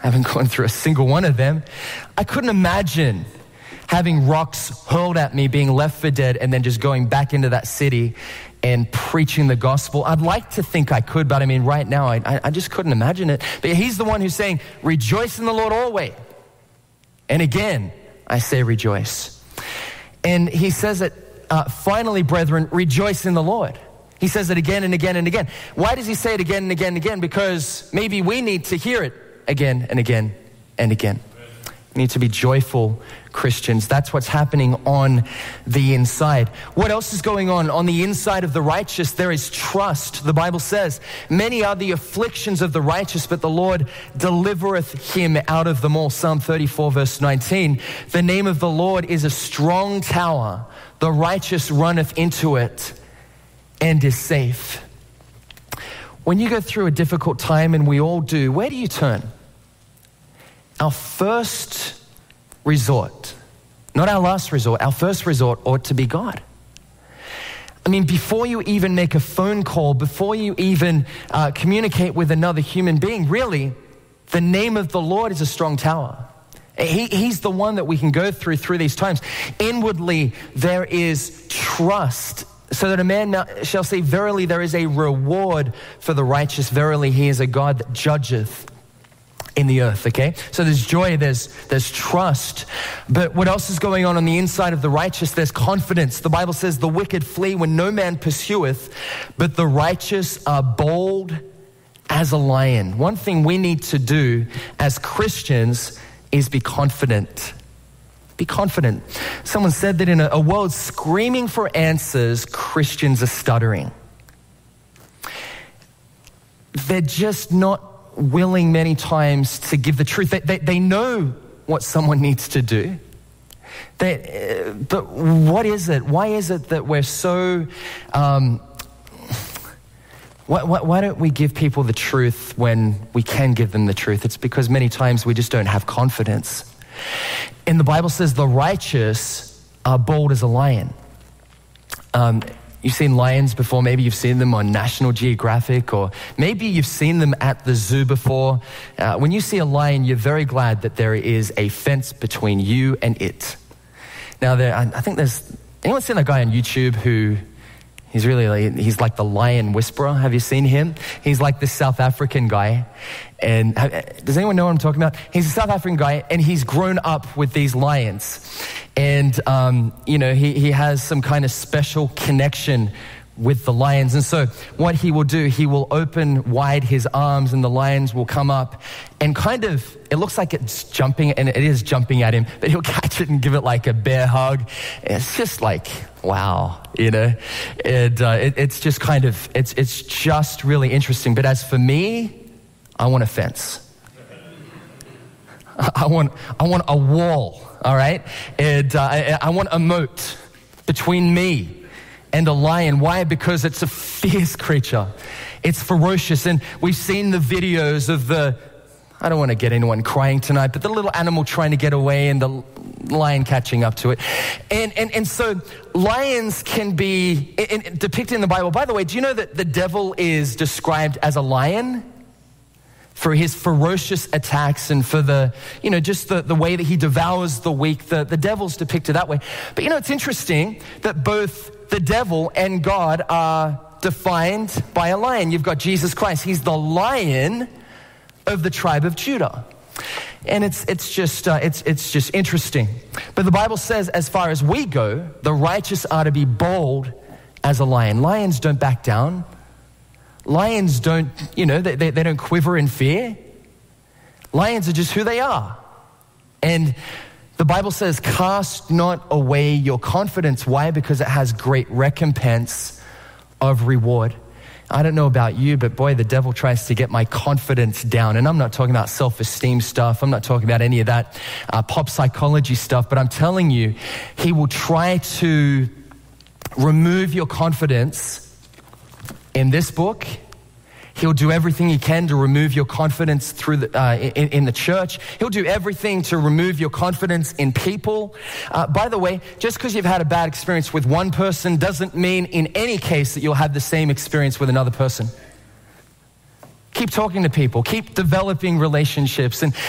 I haven't gone through a single one of them. I couldn't imagine having rocks hurled at me, being left for dead, and then just going back into that city and preaching the gospel. I'd like to think I could, but I mean, right now, I just couldn't imagine it. But he's the one who's saying, rejoice in the Lord always. And again, I say rejoice. And he says it, finally, brethren, rejoice in the Lord. He says it again and again and again. Why does he say it again and again and again? Because maybe we need to hear it again and again and again. We need to be joyful Christians. That's what's happening on the inside. What else is going on the inside of the righteous? There is trust. The Bible says, many are the afflictions of the righteous, but the Lord delivereth him out of them all. Psalm 34 verse 19. The name of the Lord is a strong tower. The righteous runneth into it and is safe. When you go through a difficult time, and we all do, where do you turn? Our first resort, not our last resort, our first resort ought to be God. I mean, before you even make a phone call, before you even communicate with another human being, really, the name of the Lord is a strong tower. He's the one that we can go through these times. Inwardly, there is trust, so that a man shall say, verily, there is a reward for the righteous. Verily, he is a God that judgeth in the earth, okay? So there's joy, there's trust. But what else is going on the inside of the righteous? There's confidence. The Bible says the wicked flee when no man pursueth, but the righteous are bold as a lion. One thing we need to do as Christians is be confident. Be confident. Someone said that in a world screaming for answers, Christians are stuttering. They're just not willing many times to give the truth. They know what someone needs to do. But what is it? Why is it that we're so... Why don't we give people the truth when we can give them the truth? It's because many times we just don't have confidence. And the Bible says the righteous are bold as a lion. You've seen lions before. Maybe you've seen them on National Geographic, or maybe you've seen them at the zoo before. When you see a lion, you're very glad that there is a fence between you and it. Now, I think anyone seen that guy on YouTube who... He's like the lion whisperer. Have you seen him? He's like this South African guy. And does anyone know what I'm talking about? He's a South African guy, and he's grown up with these lions. And, he has some kind of special connection with the lions. And so what he will do, he will open wide his arms, and the lions will come up and it looks like it's jumping, and it is jumping at him, but he'll catch it and give it like a bear hug. It's just like, wow, And it's just it's just really interesting. But as for me, I want a fence. I want a wall, all right? And I want a moat between me and a lion. Why? Because it's a fierce creature. It's ferocious. And we've seen the videos of I don't want to get anyone crying tonight, but the little animal trying to get away and the lion catching up to it. And so lions can be depicted in the Bible. By the way, do you know that the devil is described as a lion? For his ferocious attacks and for the way that he devours the weak. The devil's depicted that way. But it's interesting that both the devil and God are defined by a lion. You've got Jesus Christ. He's the Lion of the tribe of Judah. And it's just interesting. But the Bible says, as far as we go, the righteous are to be bold as a lion. Lions don't back down. Lions don't, they don't quiver in fear. Lions are just who they are. And the Bible says, cast not away your confidence. Why? Because it has great recompense of reward. I don't know about you, but boy, the devil tries to get my confidence down. And I'm not talking about self-esteem stuff. I'm not talking about any of that pop psychology stuff. But I'm telling you, he will try to remove your confidence in this book. He'll do everything he can to remove your confidence through in the church. He'll do everything to remove your confidence in people. By the way, just because you've had a bad experience with one person doesn't mean in any case that you'll have the same experience with another person. Keep talking to people. Keep developing relationships. And